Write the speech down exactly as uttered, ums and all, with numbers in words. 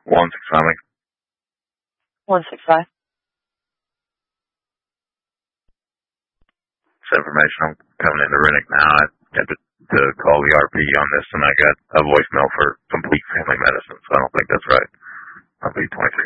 One six five. One six five. This information, I'm coming into Rennick now. I had to, to call the R P on this, and I got a voicemail for complete family medicine, so I don't think that's right. I'll be twenty-five.